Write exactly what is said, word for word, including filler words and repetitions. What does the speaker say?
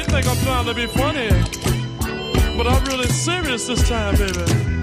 might think I'm trying to be funny, but I'm really serious this time, baby.